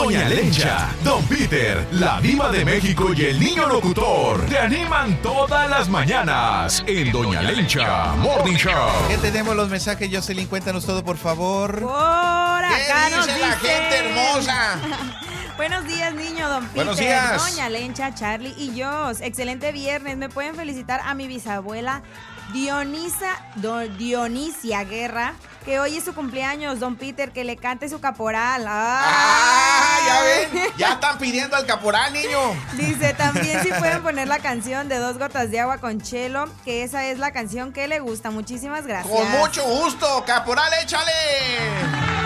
Doña Lencha, Don Peter, la Diva de México y el niño locutor te animan todas las mañanas en Doña Lencha Morning Show. ¿Qué tenemos los mensajes, Jocelyn? Cuéntanos todo, por favor. Por acá nos dice la gente hermosa? Buenos días, niño, Don Peter. Buenos días. Doña Lencha, Charlie y yo. Excelente viernes. Me pueden felicitar a mi bisabuela Dionisia Guerra, que hoy es su cumpleaños. Don Peter, que le cante su caporal. Ya ven, ya están pidiendo al caporal, niño. Dice, también si pueden poner la canción de 2 gotas de agua con Chelo, que esa es la canción que le gusta. Muchísimas gracias. Con mucho gusto, caporal, échale.